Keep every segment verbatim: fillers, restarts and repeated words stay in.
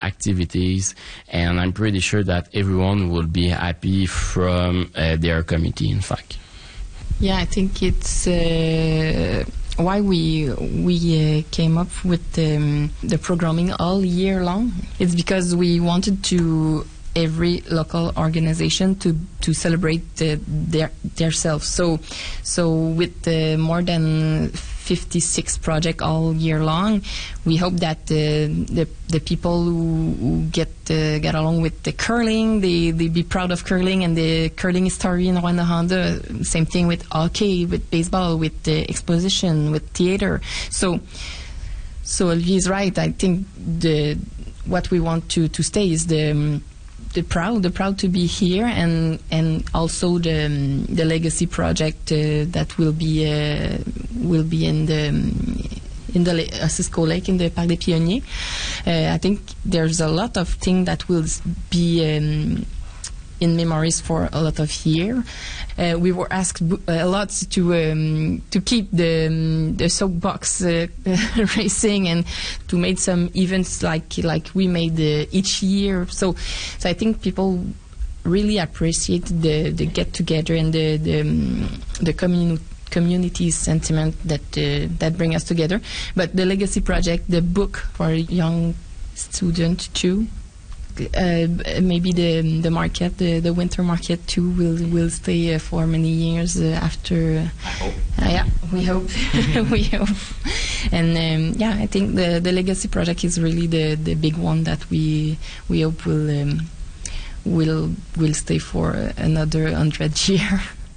activities, and I'm pretty sure that everyone will be happy from uh, their committee, in fact. Yeah, I think it's uh, why we we uh, came up with um, the programming all year long. It's because we wanted to every local organization to to celebrate uh, their their self. So so with uh, more than fifty-six projects all year long, we hope that uh, the the people who, who get uh, get along with the curling, they they be proud of curling and the curling story in Rouyn-Noranda. Same thing with hockey, with baseball, with the exposition, with theater. So so Olivier's right. I think the what we want to to stay is the um, the proud, the proud to be here, and and also the um, the legacy project uh, that will be uh, will be in the um, in the uh, Cisco Lake in the Parc des Pionniers. Uh, I think there's a lot of things that will be um, in memories for a lot of years. Uh, we were asked a lot to um, to keep the um, the soapbox uh, racing and to make some events like like we made uh, each year. So, so I think people really appreciate the, the get together and the the, um, the community. community sentiment that uh, that bring us together. But the legacy project, the book for young students too. Uh, maybe the the market, the, the winter market too, will will stay uh, for many years uh, after. Uh, I hope. Uh, yeah, we hope. we hope. And um, yeah, I think the the legacy project is really the, the big one that we we hope will um, will will stay for another hundred year.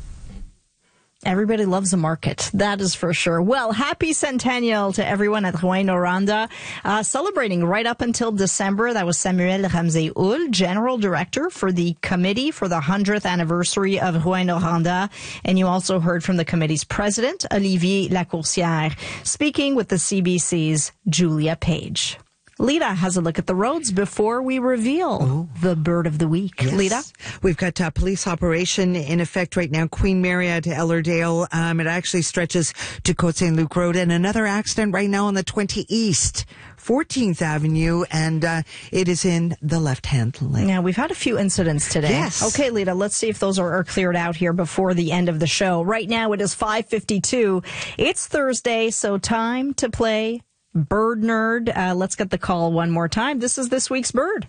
Everybody loves a market, that is for sure. Well, happy centennial to everyone at Rouyn-Noranda. Uh, celebrating right up until December. That was Samuel Ramsey-Hull, General Director for the Committee for the hundredth anniversary of Rouyn-Noranda. And you also heard from the committee's president, Olivier Lacourcière, speaking with the C B C's Julia Page. Lita has a look at the roads before we reveal oh. the bird of the week. Yes. Lita? We've got a police operation in effect right now, Queen Mary to Ellerdale. Um, it actually stretches to Côte Saint Luc Road, and another accident right now on the twenty East, fourteenth Avenue, and uh, it is in the left-hand lane. Now, we've had a few incidents today. Yes. Okay, Lita, let's see if those are, are cleared out here before the end of the show. Right now, it is five fifty-two. It's Thursday, so time to play Bird Nerd. Uh, let's get the call one more time. This is this week's bird.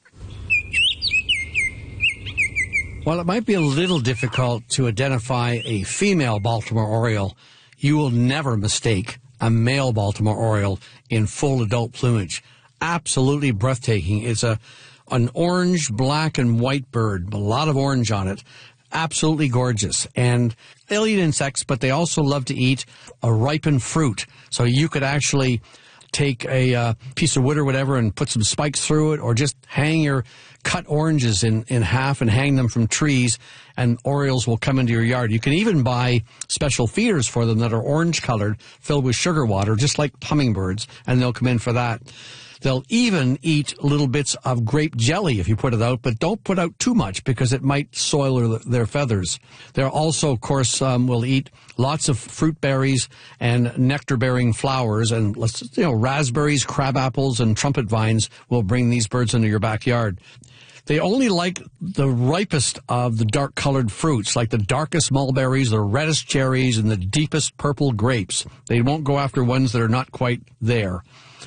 While it might be a little difficult to identify a female Baltimore Oriole, you will never mistake a male Baltimore Oriole in full adult plumage. Absolutely breathtaking. It's a an orange, black, and white bird, a lot of orange on it. Absolutely gorgeous. And they'll eat insects, but they also love to eat a ripened fruit. So you could actually take a uh, piece of wood or whatever and put some spikes through it, or just hang your cut oranges in, in half and hang them from trees, and orioles will come into your yard. You can even buy special feeders for them that are orange colored, filled with sugar water, just like hummingbirds, and they'll come in for that. They'll even eat little bits of grape jelly if you put it out, but don't put out too much because it might soil their feathers. They're also, of course, um, will eat lots of fruit berries and nectar-bearing flowers, and you know, raspberries, crab apples, and trumpet vines will bring these birds into your backyard. They only like the ripest of the dark-colored fruits, like the darkest mulberries, the reddest cherries, and the deepest purple grapes. They won't go after ones that are not quite there.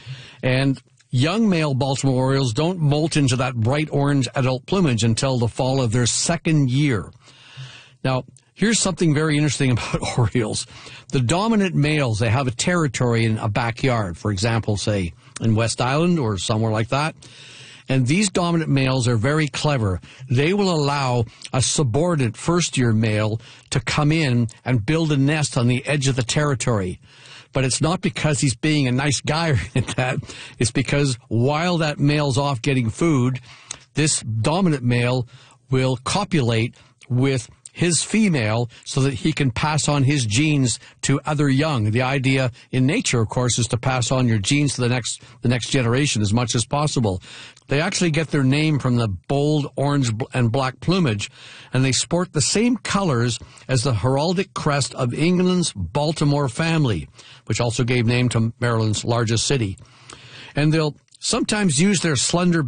And young male Baltimore Orioles don't molt into that bright orange adult plumage until the fall of their second year. Now, here's something very interesting about Orioles. The dominant males, they have a territory in a backyard, for example, say in West Island or somewhere like that. And these dominant males are very clever. They will allow a subordinate first-year male to come in and build a nest on the edge of the territory. But it's not because he's being a nice guy or anything like that. It's because while that male's off getting food, this dominant male will copulate with his female so that he can pass on his genes to other young. The idea in nature, of course, is to pass on your genes to the next the next generation as much as possible. They actually get their name from the bold orange and black plumage, and they sport the same colors as the heraldic crest of England's Baltimore family, which also gave name to Maryland's largest city. And they'll sometimes use their slender